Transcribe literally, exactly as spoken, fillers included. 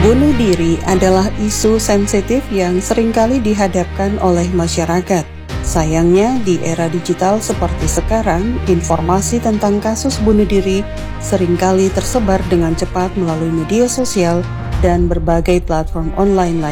Bunuh diri adalah isu sensitif yang seringkali dihadapkan oleh masyarakat. Sayangnya, di era digital seperti sekarang, informasi tentang kasus bunuh diri seringkali tersebar dengan cepat melalui media sosial dan berbagai platform online lain.